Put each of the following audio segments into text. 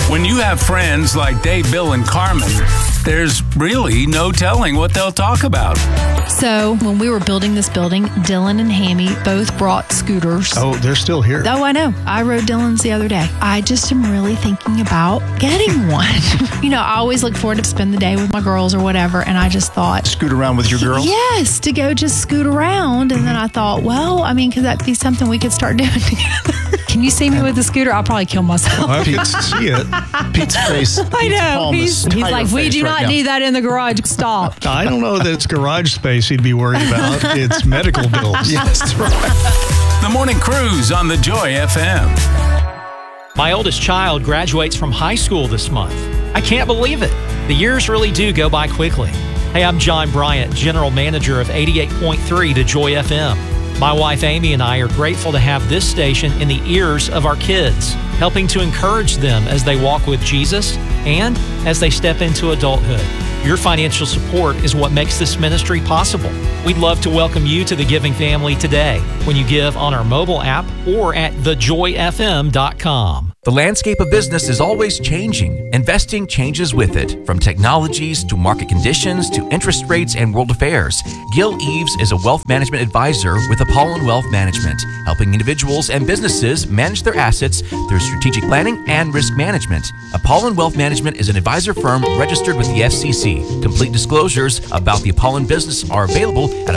When you have friends like Dave, Bill, and Carmen, there's really no telling what they'll talk about. So when we were building this building, Dylan and Hammy both brought scooters. Oh, they're still here. Oh, I know. I rode Dylan's the other day. I just am really thinking about getting one. I always look forward to spend the day with my girls or whatever. And I just thought. Scoot around with your girls? Yes, to go just scoot around. And then I thought, could that be something we could start doing together? Can you see me with the scooter? I'll probably kill myself. Well, if you could see it, Pete's face. I know. He's like, we do not need that in the garage. Stop. I don't know that it's garage space he'd be worried about. It's medical bills. Yes, that's right. The Morning Cruise on the Joy FM. My oldest child graduates from high school this month. I can't believe it. The years really do go by quickly. Hey, I'm John Bryant, General Manager of 88.3 to Joy FM. My wife Amy and I are grateful to have this station in the ears of our kids, helping to encourage them as they walk with Jesus and as they step into adulthood. Your financial support is what makes this ministry possible. We'd love to welcome you to the giving family today when you give on our mobile app or at thejoyfm.com. The landscape of business is always changing. Investing changes with it. From technologies to market conditions to interest rates and world affairs, Gil Eves is a wealth management advisor with Apollon Wealth Management, helping individuals and businesses manage their assets through strategic planning and risk management. Apollon Wealth Management is an advisor firm registered with the FCC. Complete disclosures about the Apollon business are available at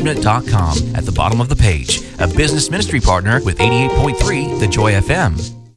apollonwealthmanagement.com at the bottom of the page. A business ministry partner with 88.3 The Joy FM.